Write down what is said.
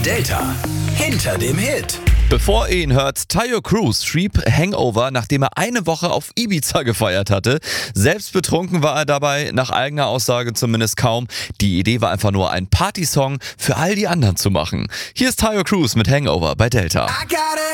Delta hinter dem Hit. Bevor ihr ihn hört, Tayo Cruz schrieb Hangover, nachdem er eine Woche auf Ibiza gefeiert hatte. Selbst betrunken war er dabei, nach eigener Aussage zumindest kaum. Die Idee war einfach nur, einen Partysong für all die anderen zu machen. Hier ist Tayo Cruz mit Hangover bei Delta. I got a